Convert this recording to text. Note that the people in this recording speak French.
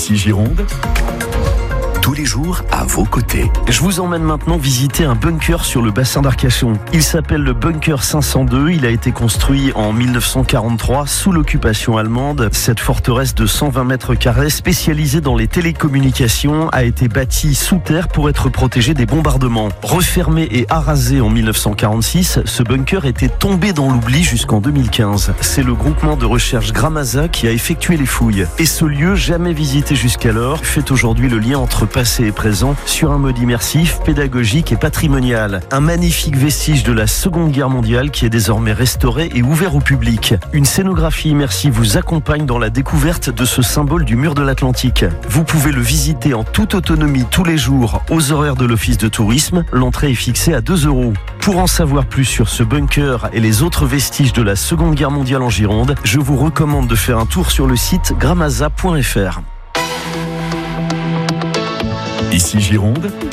Ici Gironde, tous les jours à vos côtés. Je vous emmène maintenant visiter un bunker sur le bassin d'Arcachon. Il s'appelle le bunker 502. Il a été construit en 1943 sous l'occupation allemande. Cette forteresse de 120 mètres carrés spécialisée dans les télécommunications a été bâtie sous terre pour être protégée des bombardements. Refermé et arasé en 1946, ce bunker était tombé dans l'oubli jusqu'en 2015. C'est le groupement de recherche Gramasa qui a effectué les fouilles. Et ce lieu, jamais visité jusqu'alors, fait aujourd'hui le lien entre passé et présent sur un mode immersif, pédagogique et patrimonial. Un magnifique vestige de la Seconde Guerre mondiale qui est désormais restauré et ouvert au public. Une scénographie immersive vous accompagne dans la découverte de ce symbole du mur de l'Atlantique. Vous pouvez le visiter en toute autonomie tous les jours aux horaires de l'office de tourisme. L'entrée est fixée à 2 €. Pour en savoir plus sur ce bunker et les autres vestiges de la Seconde Guerre mondiale en Gironde, je vous recommande de faire un tour sur le site gramasa.fr. Ici Gironde,